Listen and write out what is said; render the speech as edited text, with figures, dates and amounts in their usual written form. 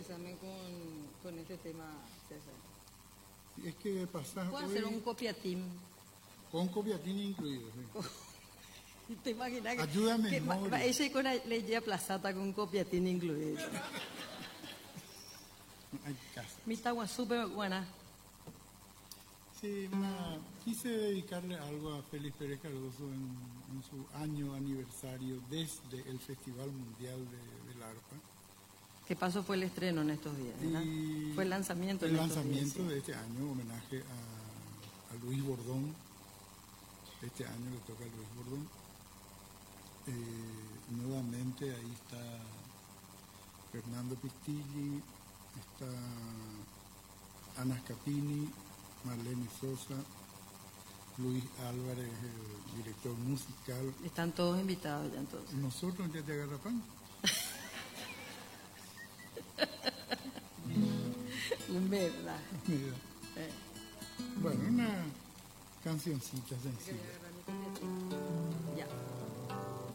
examen con este tema, César. Es que pasás ¿Puedo hoy hacer un copiatín? con copiatín incluido. Sí. ¿Te imaginas que... Ayúdame, que Mori. ese con la ley plazata con copiatín incluido. Hay caso. Mi tagua súper buena. Sí, quise dedicarle algo a Félix Pérez Cardoso en su año aniversario desde el Festival Mundial del Arpa. ¿Qué pasó? Fue el estreno en estos días, ¿verdad? Y Fue el lanzamiento el en estos lanzamiento días, sí. de este año, homenaje a Luis Bordón. Este año le toca a Luis Bordón. Nuevamente ahí está Fernando Pistilli, está Ana Scapini, Marlene Sosa, Luis Álvarez, el director musical. Están todos invitados ya entonces. Nosotros ya te agarrapan. ¿Verdad? Bueno, una cancioncita sencilla.